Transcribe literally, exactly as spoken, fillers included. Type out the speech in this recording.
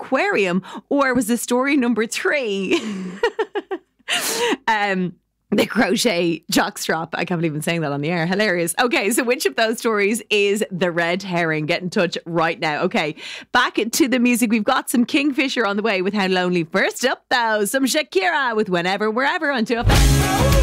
aquarium? Or was this story number three? um, the crochet jockstrap. I can't believe I'm saying that on the air. Hilarious. Okay, so which of those stories is the red herring? Get in touch right now. Okay, back to the music. We've got some Kingfisher on the way with How Lonely. First up, though, some Shakira with Whenever, Wherever on two F M.